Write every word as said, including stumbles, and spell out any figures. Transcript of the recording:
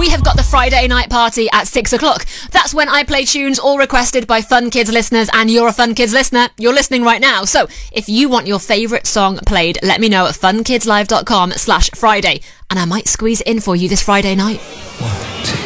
we have got the Friday night party at six o'clock. That's when I play tunes all requested by Fun Kids listeners, and you're a Fun Kids listener. You're listening right now. So if you want your favourite song played, let me know at funkidslive.com slash Friday, and I might squeeze it in for you this Friday night.